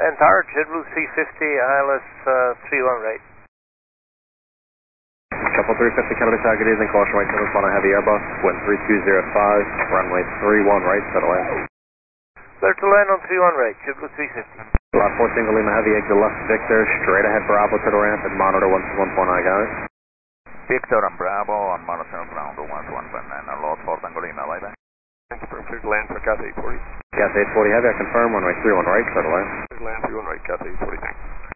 And Tower, JetBlue 350, ILS 31 right. Couple 350 Kennedy target is in caution right to on a heavy Airbus, wind 3205, runway 31 right, settle in. Clear to land on 31 right, JetBlue 350. Lot 4 Single Lima Heavy, exit left Victor, straight ahead Bravo to the ramp and monitor 121.9 guys. Victor and Bravo on monitor ground 121.9, Lot 4 Tango Lima, bye bye. Confirm clear to land for Cat 840. Cat 840 Heavy, I confirm, runway 31 right, settle in. Clear to land 31 right, Cat 840, thanks.